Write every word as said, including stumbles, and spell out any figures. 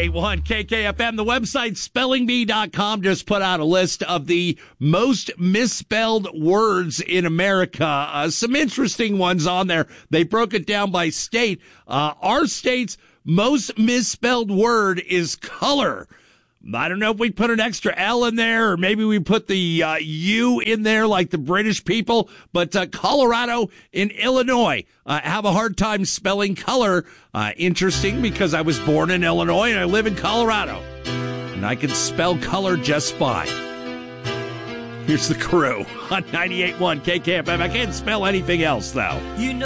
ninety-eight point one K K F M. The website spelling bee dot com just put out a list of the most misspelled words in America. Uh, some interesting ones on there. They broke it down by state. Uh, our state's most misspelled word is color. I don't know if we put an extra L in there or maybe we put the uh, U in there like the British people, but uh, Colorado and Illinois uh, have a hard time spelling color. Uh, interesting because I was born in Illinois and I live in Colorado, and I can spell color just fine. Here's the Crew on ninety-eight point one K K F M. I can't spell anything else, though. You know